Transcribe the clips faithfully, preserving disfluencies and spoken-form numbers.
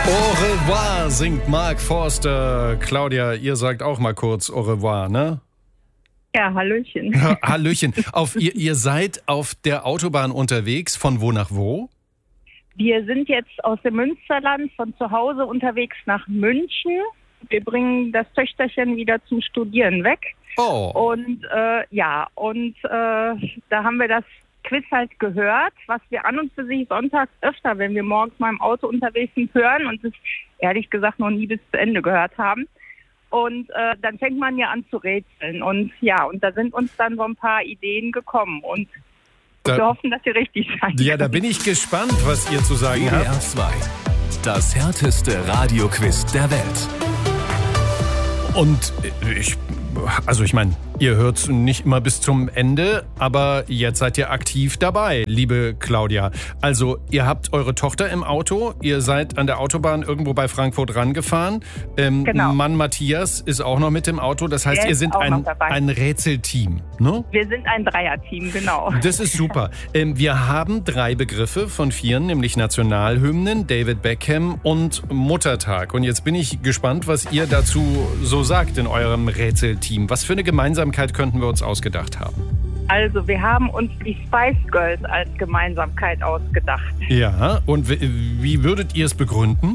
Au revoir singt Mark Forster. Claudia, ihr sagt auch mal kurz au revoir, ne? Ja, Hallöchen. Hallöchen. Auf, ihr, ihr seid auf der Autobahn unterwegs. Von wo nach wo? Wir sind jetzt aus dem Münsterland von zu Hause unterwegs nach München. Wir bringen das Töchterchen wieder zum Studieren weg. Oh. Und äh, ja, und äh, da haben wir das Quiz halt gehört, was wir an und für sich sonntags öfter, wenn wir morgens mal im Auto unterwegs sind, hören und es ehrlich gesagt noch nie bis zu Ende gehört haben. Und äh, dann fängt man ja an zu rätseln. Und ja, und da sind uns dann so ein paar Ideen gekommen. Und Da- wir hoffen, dass sie richtig sein. Ja, da bin ich gespannt, was ihr zu sagen W D R habt. zwei. Das härteste Radioquiz der Welt. Und ich, also ich meine, ihr hört nicht immer bis zum Ende, aber jetzt seid ihr aktiv dabei, liebe Claudia. Also ihr habt eure Tochter im Auto, ihr seid an der Autobahn irgendwo bei Frankfurt rangefahren. Ähm, Genau. Mann Matthias ist auch noch mit im Auto, das heißt, Der ihr ist seid auch ein, noch dabei. ein Rätselteam, ne? Wir sind ein Dreierteam, genau. Das ist super. Ähm, wir haben drei Begriffe von vieren, nämlich Nationalhymnen, David Beckham und Muttertag. Und jetzt bin ich gespannt, was ihr dazu so sagt in eurem Rätselteam. Was für eine Gemeinsamkeit könnten wir uns ausgedacht haben? Also wir haben uns die Spice Girls als Gemeinsamkeit ausgedacht. Ja, und w- wie würdet ihr es begründen?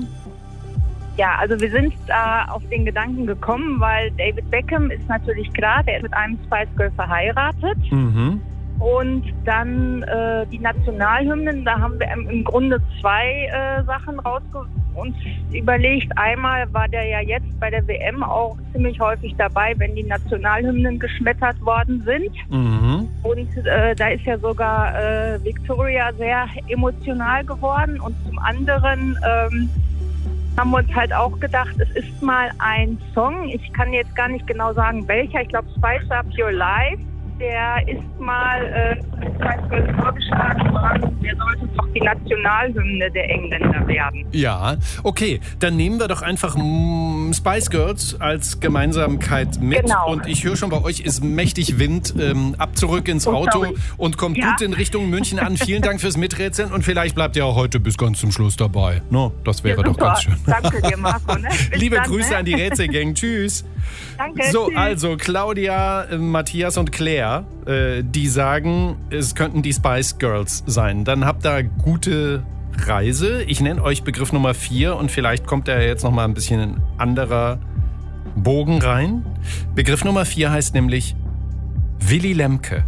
Ja, also wir sind äh, auf den Gedanken gekommen, weil David Beckham ist natürlich klar, der ist mit einem Spice Girl verheiratet. Mhm. Und dann äh, die Nationalhymnen, da haben wir im, im Grunde zwei äh, Sachen rausge uns überlegt. Einmal war der ja jetzt bei der W M auch ziemlich häufig dabei, wenn die Nationalhymnen geschmettert worden sind. Mhm. Und äh, da ist ja sogar äh, Victoria sehr emotional geworden. Und zum anderen ähm, haben wir uns halt auch gedacht, es ist mal ein Song. Ich kann jetzt gar nicht genau sagen, welcher. Ich glaube, Spice Up Your Life. Der ist mal äh, Spice Girls vorgeschlagen worden. Der sollte doch die Nationalhymne der Engländer werden. Ja, okay, dann nehmen wir doch einfach mm, Spice Girls als Gemeinsamkeit mit. Genau. Und ich höre schon, bei euch ist mächtig Wind. Ähm, ab zurück ins Oh, Auto sorry. und kommt Ja. gut in Richtung München an. Vielen Dank fürs Miträtseln und vielleicht bleibt ihr auch heute bis ganz zum Schluss dabei. No, das wäre Ja, doch super. ganz schön. Danke dir, Marco. Ne? Bis Liebe dann, Grüße ne? an die Rätselgang. Tschüss. Danke. So, tschüss. also Claudia, äh, Matthias und Claire, äh, die sagen, es könnten die Spice Girls sein. Dann habt ihr gute Reise. Ich nenne euch Begriff Nummer vier und vielleicht kommt da jetzt nochmal ein bisschen ein anderer Bogen rein. Begriff Nummer vier heißt nämlich Willy Lemke.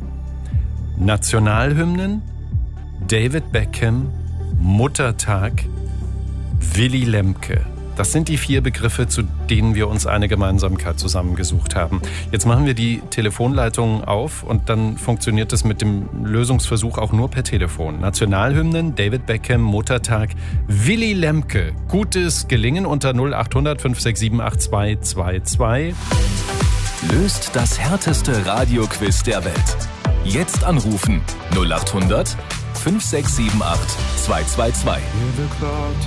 Nationalhymnen, David Beckham, Muttertag, Willy Lemke. Das sind die vier Begriffe, zu denen wir uns eine Gemeinsamkeit zusammengesucht haben. Jetzt machen wir die Telefonleitungen auf und dann funktioniert es mit dem Lösungsversuch auch nur per Telefon. Nationalhymnen, David Beckham, Muttertag, Willy Lemke. Gutes Gelingen unter null acht hundert fünf sechs sieben acht zwei zwei zwei. Löst das härteste Radioquiz der Welt. Jetzt anrufen null acht hundert fünf sechs sieben acht zwei zwei zwei.